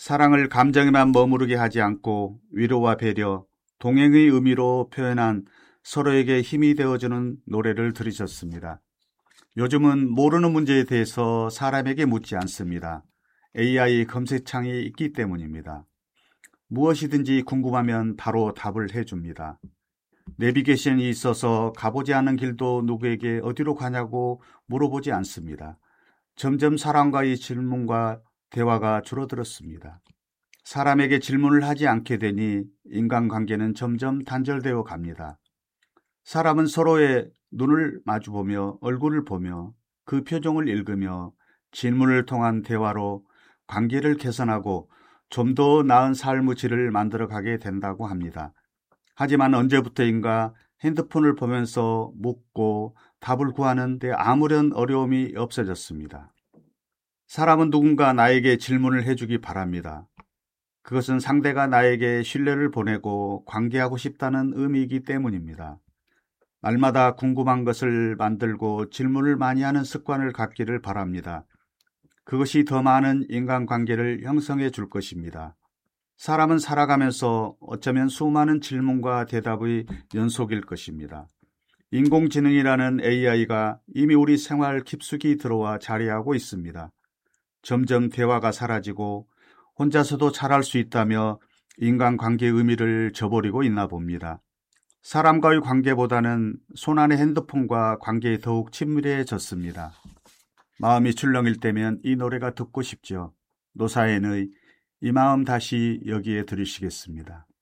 사랑을 감정에만 머무르게 하지 않고 위로와 배려, 동행의 의미로 표현한 서로에게 힘이 되어주는 노래를 들으셨습니다. 요즘은 모르는 문제에 대해서 사람에게 묻지 않습니다. AI 검색창이 있기 때문입니다. 무엇이든지 궁금하면 바로 답을 해줍니다. 내비게이션이 있어서 가보지 않은 길도 누구에게 어디로 가냐고 물어보지 않습니다. 점점 사람과의 질문과 대화가 줄어들었습니다. 사람에게 질문을 하지 않게 되니 인간관계는 점점 단절되어 갑니다. 사람은 서로의 눈을 마주보며 얼굴을 보며 그 표정을 읽으며 질문을 통한 대화로 관계를 개선하고 좀 더 나은 삶의 질을 만들어가게 된다고 합니다. 하지만 언제부터인가 핸드폰을 보면서 묻고 답을 구하는 데 아무런 어려움이 없어졌습니다. 사람은 누군가 나에게 질문을 해주기 바랍니다. 그것은 상대가 나에게 신뢰를 보내고 관계하고 싶다는 의미이기 때문입니다. 날마다 궁금한 것을 만들고 질문을 많이 하는 습관을 갖기를 바랍니다. 그것이 더 많은 인간관계를 형성해 줄 것입니다. 사람은 살아가면서 어쩌면 수많은 질문과 대답의 연속일 것입니다. 인공지능이라는 AI가 이미 우리 생활 깊숙이 들어와 자리하고 있습니다. 점점 대화가 사라지고 혼자서도 잘할 수 있다며 인간관계의 의미를 저버리고 있나 봅니다. 사람과의 관계보다는 손안의 핸드폰과 관계에 더욱 친밀해졌습니다. 마음이 출렁일 때면 이 노래가 듣고 싶죠. 노사연의 이 마음 다시 여기에 들으시겠습니다.